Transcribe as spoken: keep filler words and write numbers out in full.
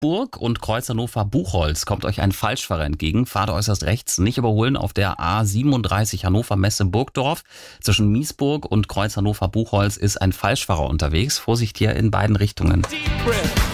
Miesburg und Kreuz Hannover-Buchholz kommt euch ein Falschfahrer entgegen. Fahrt äußerst rechts, nicht überholen auf der A siebenunddreißig Hannover Messe-Burgdorf. Zwischen Miesburg und Kreuz Hannover-Buchholz ist ein Falschfahrer unterwegs. Vorsicht hier in beiden Richtungen.